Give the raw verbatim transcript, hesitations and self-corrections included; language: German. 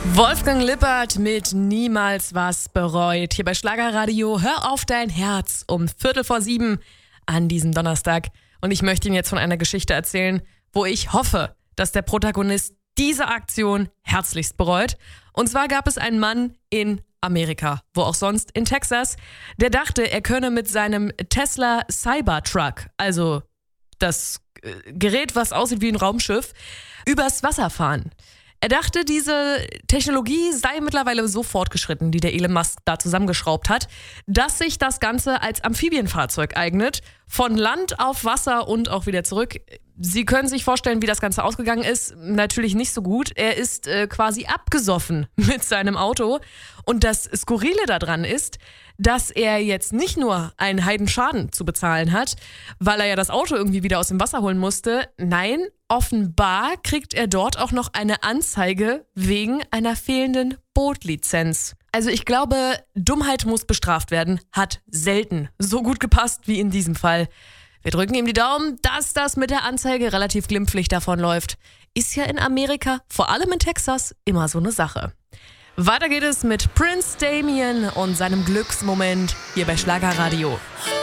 Wolfgang Lippert mit Niemals was bereut. Hier bei Schlagerradio. Hör auf dein Herz um Viertel vor sieben an diesem Donnerstag. Und ich möchte Ihnen jetzt von einer Geschichte erzählen, wo ich hoffe, dass der Protagonist diese Aktion herzlichst bereut. Und zwar gab es einen Mann in Amerika, wo auch sonst, in Texas, der dachte, er könne mit seinem Tesla Cybertruck, also das Gerät, was aussieht wie ein Raumschiff, übers Wasser fahren. Er dachte, diese Technologie sei mittlerweile so fortgeschritten, die der Elon Musk da zusammengeschraubt hat, dass sich das Ganze als Amphibienfahrzeug eignet, von Land auf Wasser und auch wieder zurück. Sie können sich vorstellen, wie das Ganze ausgegangen ist. Natürlich nicht so gut. Er ist äh, quasi abgesoffen mit seinem Auto. Und das Skurrile daran ist, dass er jetzt nicht nur einen Heidenschaden zu bezahlen hat, weil er ja das Auto irgendwie wieder aus dem Wasser holen musste. Nein, offenbar kriegt er dort auch noch eine Anzeige wegen einer fehlenden Bootlizenz. Also ich glaube, Dummheit muss bestraft werden, hat selten so gut gepasst wie in diesem Fall. Wir drücken ihm die Daumen, dass das mit der Anzeige relativ glimpflich davonläuft. Ist ja in Amerika, vor allem in Texas, immer so eine Sache. Weiter geht es mit Prince Damien und seinem Glücksmoment hier bei Schlagerradio.